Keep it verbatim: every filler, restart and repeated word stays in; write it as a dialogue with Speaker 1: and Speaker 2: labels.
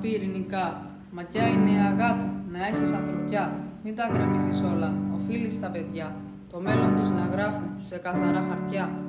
Speaker 1: πει ειρηνικά. Ματιά είναι αγάπη, να έχεις ανθρωπιά. Μην τα γκρεμίζεις όλα, οφείλεις στα παιδιά. Το μέλλον τους να γράφουν σε καθαρά χαρτιά.